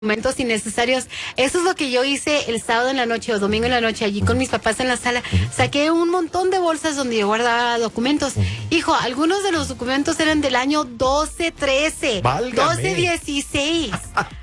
Documentos innecesarios. Eso es lo que yo hice el sábado en la noche o domingo en la noche allí con mis papás en la sala. Saqué un montón de bolsas donde yo guardaba documentos. Hijo, algunos de los documentos eran del año 12-13, 12-16.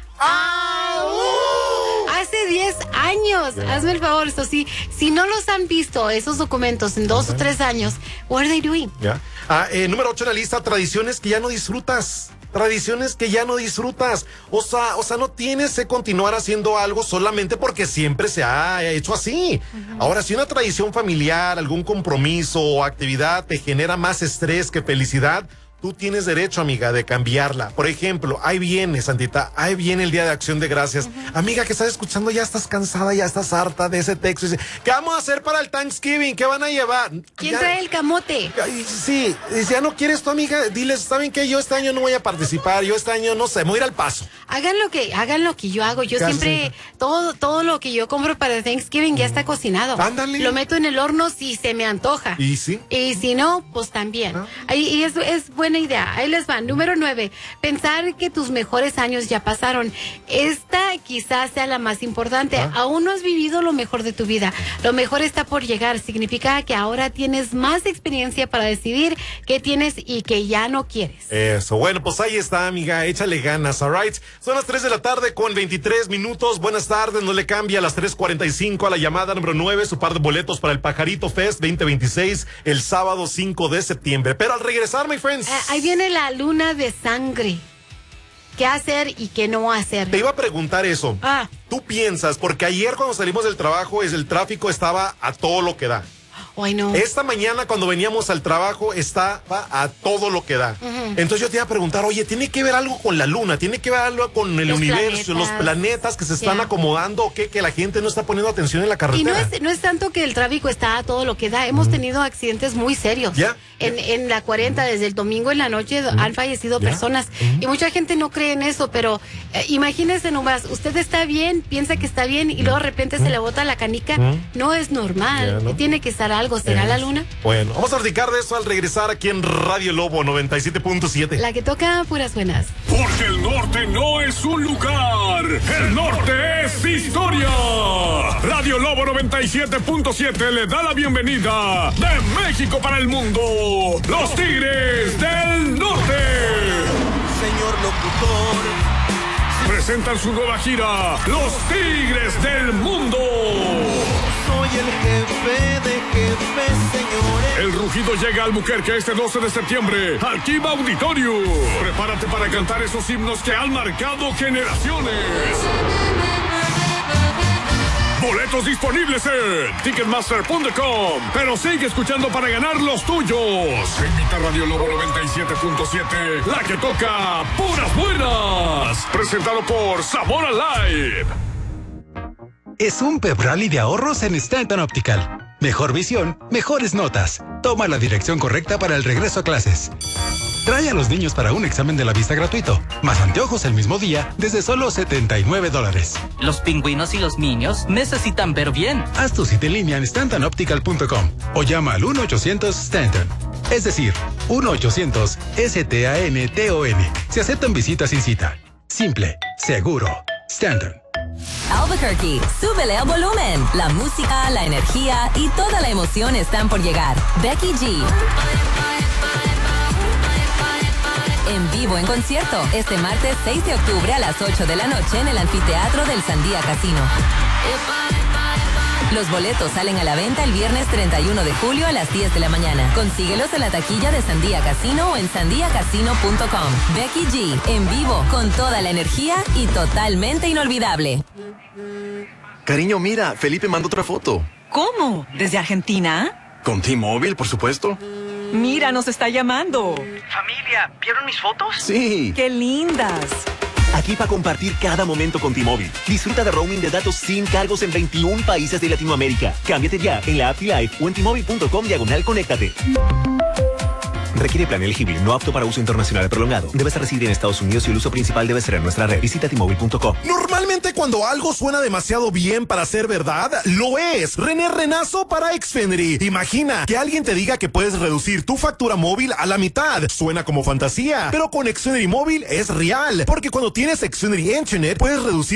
Hace 10 años. Hazme el favor. Esto sí, si no los han visto esos documentos en 2 o 3 años, what are they doing? Número 8 en la lista, tradiciones que ya no disfrutas. Tradiciones que ya no disfrutas. O sea, no tienes que continuar haciendo algo solamente porque siempre se ha hecho así. Ahora, si una tradición familiar, algún compromiso o actividad te genera más estrés que felicidad, tú tienes derecho, amiga, de cambiarla. Por ejemplo, ahí viene, Santita, ahí viene el Día de Acción de Gracias. Amiga, que estás escuchando, ya estás cansada, ya estás harta de ese texto. Dice, ¿qué vamos a hacer para el Thanksgiving? ¿Qué van a llevar? ¿Quién trae el camote? Sí, ya no quieres tu amiga, diles, ¿saben qué? Yo este año no voy a participar, yo este año, no sé, me voy a ir al Paso. Hagan lo que yo hago. Yo siempre, todo lo que yo compro para Thanksgiving ya está cocinado. Ándale. Lo meto en el horno si se me antoja. ¿Y sí? Y si no, pues también. Y eso es buena idea. Ahí les va. Número 9. Pensar que tus mejores años ya pasaron. Esta quizás sea la más importante. Aún no has vivido lo mejor de tu vida. Lo mejor está por llegar. Significa que ahora tienes más experiencia para decidir qué tienes y qué ya no quieres. Eso. Bueno, pues ahí está, amiga. Échale ganas, all right. Son las 3 de la tarde con 23 minutos. Buenas tardes. No le cambia a las 3:45 a la llamada número 9. Su par de boletos para el Pajarito Fest 2026 el sábado 5 de septiembre. Pero al regresar, my friends. Ahí viene la luna de sangre. ¿Qué hacer y qué no hacer? Te iba a preguntar eso. ¿Tú piensas? Porque ayer cuando salimos del trabajo, el tráfico estaba a todo lo que da. Ay, no. Esta mañana cuando veníamos al trabajo estaba a todo lo que da. Entonces yo te iba a preguntar, oye, ¿tiene que ver algo con la luna? ¿Tiene que ver algo con el universo, los planetas que se están acomodando o qué? Que la gente no está poniendo atención en la carretera. Y no es tanto que el tráfico está a todo lo que da. Hemos tenido accidentes muy serios. En la 40, desde el domingo en la noche, han fallecido personas. Y mucha gente no cree en eso, pero imagínese nomás, usted está bien, piensa que está bien y luego de repente se le bota la canica. No es normal. Tiene que estar algo. ¿Será la luna? Bueno, vamos a platicar de eso al regresar aquí en Radio Lobo 97.7. La que toca puras buenas. Porque el norte no es un lugar. El norte es historia. Radio Lobo 97.7 le da la bienvenida de México para el mundo. Los Tigres del Norte. Señor locutor. Presentan su nueva gira, Los Tigres del Mundo. Soy el jefe de jefes, señores. El rugido llega al Albuquerque este 12 de septiembre al Kiva Auditorium. Prepárate para cantar esos himnos que han marcado generaciones. Boletos disponibles en Ticketmaster.com. Pero sigue escuchando para ganar los tuyos. Invita Radio Lobo 97.7, la que toca puras buenas. Presentado por Sabor Alive. Es un pep rally de ahorros en Stanton Optical. Mejor visión, mejores notas. Toma la dirección correcta para el regreso a clases. Trae a los niños para un examen de la vista gratuito, más anteojos el mismo día desde solo $79. Los pingüinos y los niños necesitan ver bien. Haz tu cita en línea en StantonOptical.com o llama al 1-800-STANTON. Es decir, 1-800-STANTON. Se aceptan visitas sin cita. Simple, seguro. Stanton. Albuquerque, súbele al volumen. La música, la energía y toda la emoción están por llegar. Becky G. En vivo en concierto, este martes 6 de octubre a las 8 de la noche en el anfiteatro del Sandía Casino. Los boletos salen a la venta el viernes 31 de julio a las 10 de la mañana. Consíguelos en la taquilla de Sandía Casino o en sandiacasino.com. Becky G, en vivo, con toda la energía y totalmente inolvidable. Cariño, mira, Felipe mandó otra foto. ¿Cómo? ¿Desde Argentina? Con T-Mobile, por supuesto. Mira, nos está llamando. Familia, ¿vieron mis fotos? Sí. ¡Qué lindas! Aquí para compartir cada momento con T-Mobile. Disfruta de roaming de datos sin cargos en 21 países de Latinoamérica. Cámbiate ya en la app T-Life o en T-Mobile.com/conéctate. Requiere plan elegible, no apto para uso internacional prolongado. Debes residir en Estados Unidos y el uso principal debe ser en nuestra red. Visita T-Mobile.com. Normalmente cuando algo suena demasiado bien para ser verdad, lo es. René Renazo para Xfinity. Imagina que alguien te diga que puedes reducir tu factura móvil a la mitad. Suena como fantasía, pero con Xfinity Móvil es real, porque cuando tienes Xfinity Internet puedes reducir